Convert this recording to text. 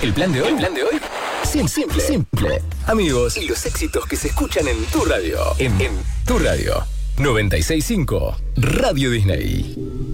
¿El plan de hoy? ¿El plan de hoy? Simple. Amigos, y los éxitos que se escuchan en tu radio. En tu radio. 96.5 Radio Disney.